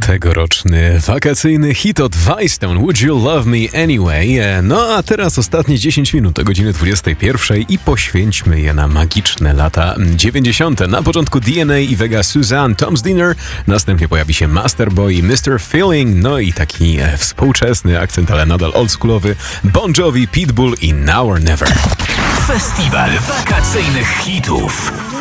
Tegoroczny wakacyjny hit od Vicetone, Would You Love Me Anyway? No a teraz ostatnie 10 minut do godziny 21 i poświęćmy je na magiczne lata 90. Na początku DNA i Vega Suzanne, Tom's Dinner, następnie pojawi się Masterboy i Mr. Feeling, no i taki współczesny akcent, ale nadal oldschoolowy, Bon Jovi, Pitbull i Now or Never. Festiwal wakacyjnych hitów.